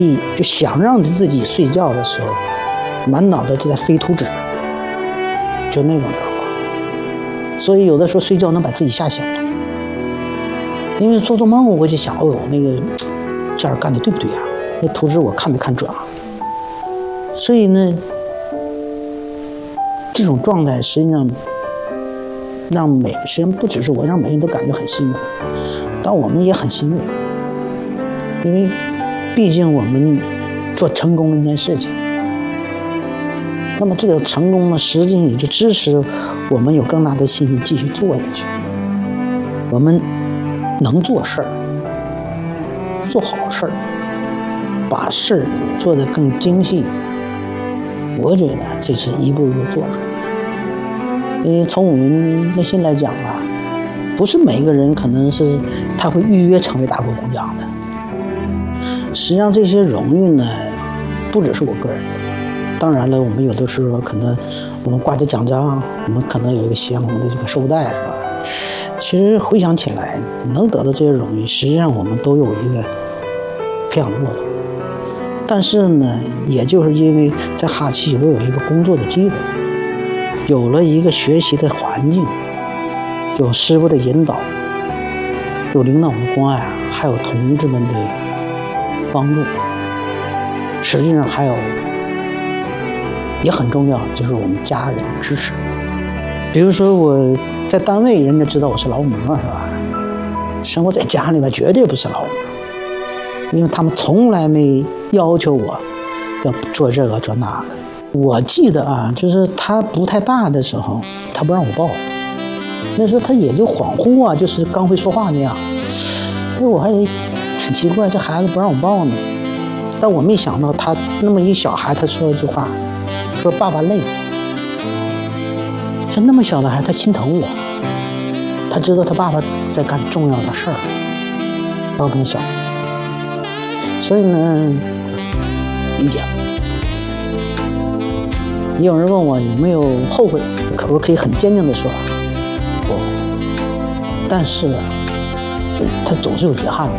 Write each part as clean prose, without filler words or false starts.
就想让自己睡觉的时候，满脑袋就在飞图纸，就那种状况。所以有的时候睡觉能把自己吓醒了，因为做梦我就想，哦，那个这样干的对不对啊？那图纸我看没看准啊？所以呢，这种状态实际上实际上不只是我，让每个人都感觉很辛苦，但我们也很欣慰，因为毕竟我们做成功了一件事情。那么这个成功呢，实际上也就支持我们有更大的信心继续做下去。我们能做事儿，做好事儿，把事儿做得更精细。我觉得这是一步一步做出来的。因为从我们内心来讲啊，不是每个人可能是他会预约成为大国工匠的。实际上这些荣誉呢，不只是我个人的。当然了，我们有的时候可能我们挂着奖章，我们可能有一个鲜红的这个绶带，是吧？其实回想起来，能得到这些荣誉，实际上我们都有一个培养的过程。但是呢，也就是因为在哈奇，我有了一个工作的机会，有了一个学习的环境，有师傅的引导，有领导们的关爱，还有同志们的帮助。实际上还有也很重要，就是我们家人的支持。比如说我在单位，人家知道我是劳模，是吧？生活在家里面绝对不是劳模，因为他们从来没要求我要做这个做那个。我记得啊，就是他不太大的时候，他不让我抱，那时候他也就恍惚啊，就是刚会说话那样。所以我还挺奇怪，这孩子不让我抱呢。但我没想到他那么一小孩，他说一句话，说爸爸累。就那么小的孩子，他心疼我，他知道他爸爸在干重要的事儿，高跟小。所以呢，理解。有人问我有没有后悔，我可以很坚定的说，不。但是他总是有遗憾的。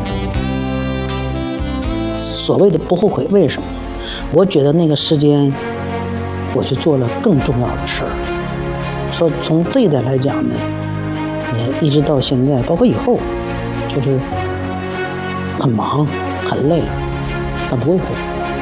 所谓的不后悔，为什么？我觉得那个时间，我去做了更重要的事儿。说从这一点来讲呢，一直到现在，包括以后，就是很忙很累，但不会后悔。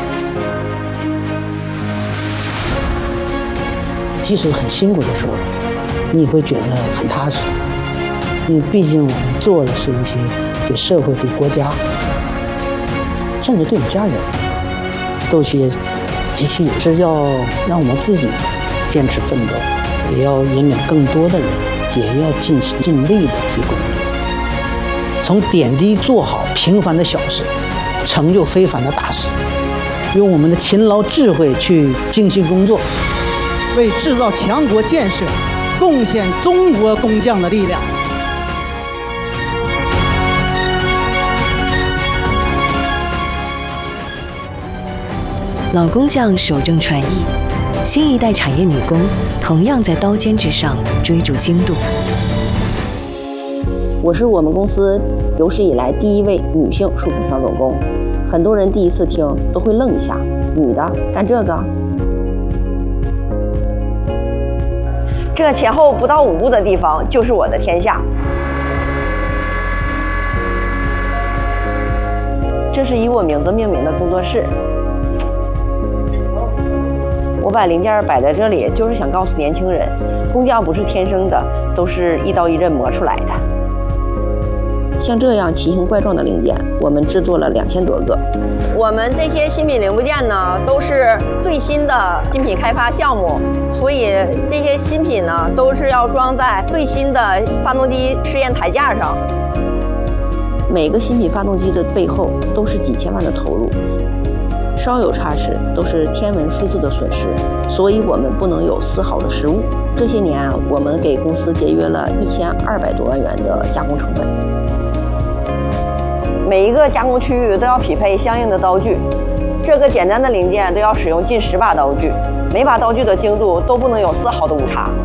即使很辛苦的时候，你会觉得很踏实，因为毕竟我们做的是一些对社会、对国家，甚至对我们家人，都是些极其有是要让我们自己坚持奋斗，也要引领更多的人，也要尽力的去工作，从点滴做好平凡的小事，成就非凡的大事，用我们的勤劳智慧去精心工作， 为制造强国建设贡献中国工匠的力量。 老工匠守正传艺，新一代产业女工同样在刀尖之上追逐精度。 我是我们公司有史以来第一位女性数孔调手工，很多人第一次听都会愣一下，女的干这个？ 这前后不到5步的地方就是我的天下。这是以我名字命名的工作室。我把零件摆在这里，就是想告诉年轻人，工匠不是天生的，都是一刀一刃磨出来的。 像这样奇形怪状的零件，我们制作了2000多个。 我们这些新品零部件呢，都是最新的新品开发项目，所以这些新品呢，都是要装在最新的发动机试验台架上。 每个新品发动机的背后都是几千万的投入，稍有差池都是天文数字的损失，所以我们不能有丝毫的失误。这些年啊，我们给公司节约了1200多万元的加工成本。 每一个加工区域都要匹配相应的刀具，这个简单的零件都要使用近10把刀具，每把刀具的精度都不能有丝毫的误差。